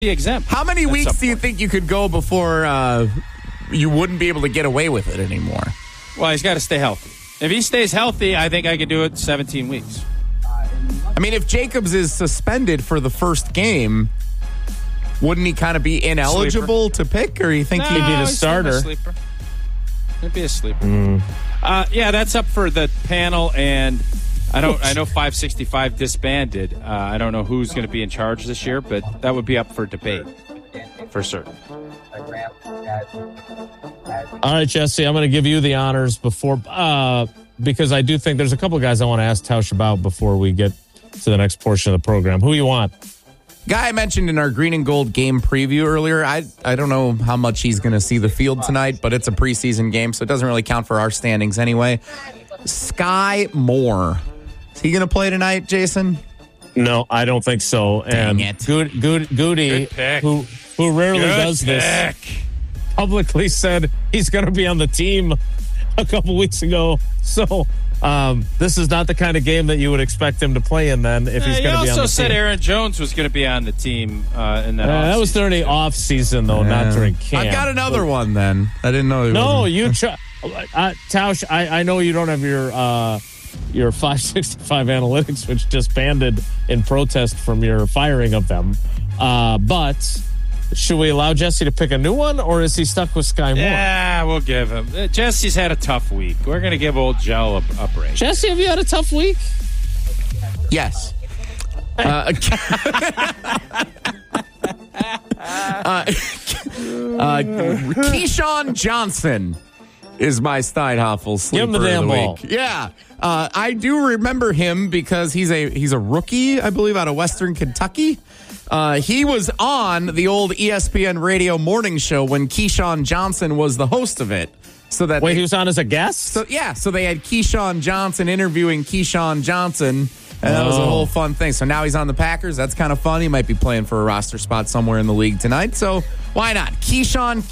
exempt. How many weeks do you think you could go before you wouldn't be able to get away with it anymore? Well, he's got to stay healthy. If he stays healthy, I think I could do it 17 weeks. I mean, if Jacobs is suspended for the first game, wouldn't he kind of be ineligible to pick, or you think he'd be the starter? He'd be a sleeper. Yeah, that's up for the panel, and I know 565 disbanded. I don't know who's going to be in charge this year, but that would be up for debate for certain. All right, Jesse, I'm going to give you the honors before because I do think there's a couple of guys I want to ask Tausch about before we get to the next portion of the program. Who you want? Guy I mentioned in our green and gold game preview earlier, I don't know how much he's going to see the field tonight, but it's a preseason game, so it doesn't really count for our standings anyway. Sky Moore. Is he going to play tonight, Jason? No, I don't think so. Dang and it. Goody, who rarely does this, publicly said he's going to be on the team a couple weeks ago. So this is not the kind of game that you would expect him to play in then if he's going to be on the team. He also said Aaron Jones was going to be on the team in that that was during the off season, though, not during camp. I've got another one then. I didn't know. Tausch, I know you don't have your 565 analytics, which disbanded in protest from your firing of them. But should we allow Jesse to pick a new one, or is he stuck with Sky Moore? Yeah, we'll give him. Jesse's had a tough week. We're going to give old Joe a break. Jesse, have you had a tough week? Yes. Keyshawn Johnson is my Steinhoffel sleeper Give him the damn ball. week. Yeah. I do remember him because he's a rookie, I believe, out of Western Kentucky. He was on the old ESPN radio morning show when Keyshawn Johnson was the host of it. So that he was on as a guest? So they had Keyshawn Johnson interviewing Keyshawn Johnson, and that was a whole fun thing. So now he's on the Packers. That's kind of fun. He might be playing for a roster spot somewhere in the league tonight. So why not? Keyshawn,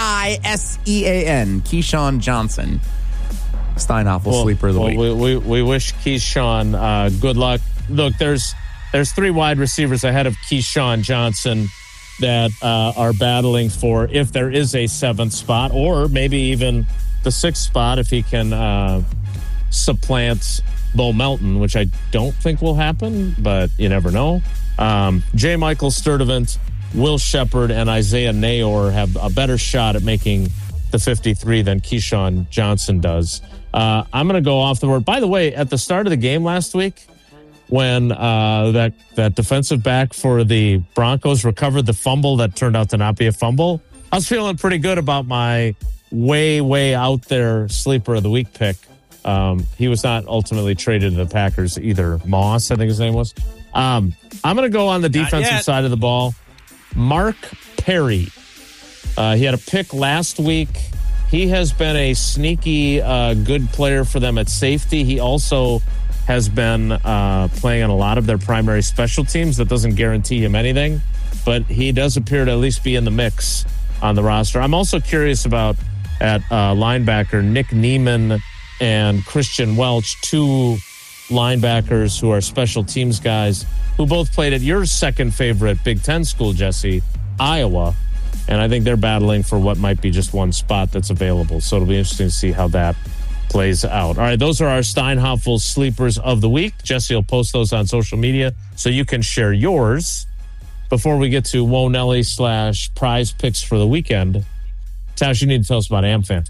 Kisean, Keyshawn Johnson. Steinhoffel sleeper of the week. We wish Keyshawn good luck. Look, there's three wide receivers ahead of Keyshawn Johnson that are battling for if there is a seventh spot, or maybe even the sixth spot if he can supplant Bo Melton, which I don't think will happen, but you never know. J. Michael Sturdivant, Will Shepard, and Isaiah Nayor have a better shot at making the 53 than Keyshawn Johnson does. I'm going to go off the board. By the way, at the start of the game last week, when that defensive back for the Broncos recovered the fumble that turned out to not be a fumble, I was feeling pretty good about my way out there sleeper of the week pick. He was not ultimately traded to the Packers either. Moss, I think his name was. I'm going to go on the defensive side of the ball. Mark Perry. He had a pick last week. He has been a sneaky good player for them at safety. He also has been playing on a lot of their primary special teams. That doesn't guarantee him anything, but he does appear to at least be in the mix on the roster. I'm also curious about at linebacker Nick Neiman and Christian Welch, two linebackers who are special teams guys who both played at your second favorite Big Ten school, Jesse, Iowa. And I think they're battling for what might be just one spot that's available. So it'll be interesting to see how that plays out. All right, those are our Steinhoffel sleepers of the week. Jesse will post those on social media so you can share yours. Before we get to Wonelli / prize picks for the weekend, Tausch, you need to tell us about AmFam.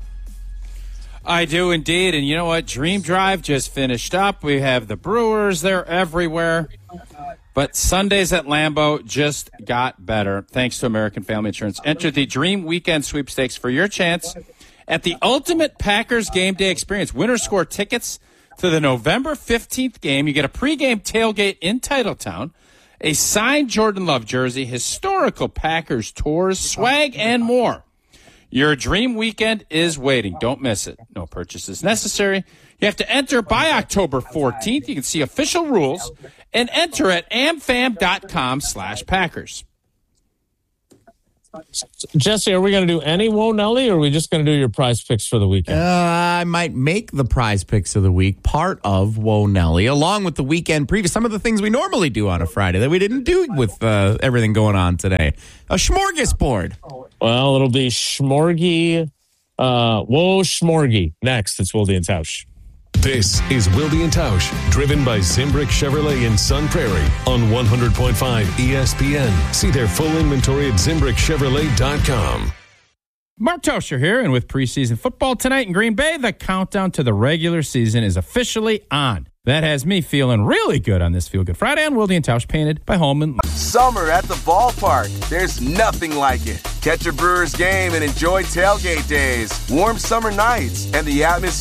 I do indeed. And you know what? Dream Drive just finished up. We have the Brewers. They're everywhere. But Sundays at Lambeau just got better thanks to American Family Insurance. Enter the Dream Weekend Sweepstakes for your chance at the ultimate Packers game day experience. Winners score tickets to the November 15th game. You get a pregame tailgate in Titletown, a signed Jordan Love jersey, historical Packers tours, swag, and more. Your dream weekend is waiting. Don't miss it. No purchases necessary. You have to enter by October 14th. You can see official rules and enter at amfam.com/Packers. Jesse, are we going to do any Whoa Nelly, or are we just going to do your prize picks for the weekend? I might make the prize picks of the week part of Whoa Nelly, along with the weekend preview. Some of the things we normally do on a Friday that we didn't do with everything going on today. A smorgasbord. Well, it'll be Schmorgy. Whoa Schmorgy. Next, it's Wilde and Tausch. This is Wilde and Tausch, driven by Zimbrick Chevrolet in Sun Prairie on 100.5 ESPN. See their full inventory at ZimbrickChevrolet.com. Mark Toscher here, and with preseason football tonight in Green Bay, the countdown to the regular season is officially on. That has me feeling really good on this Feel Good Friday on Wilde and Tausch, painted by Holman. Summer at the ballpark. There's nothing like it. Catch a Brewers game and enjoy tailgate days, warm summer nights, and the atmosphere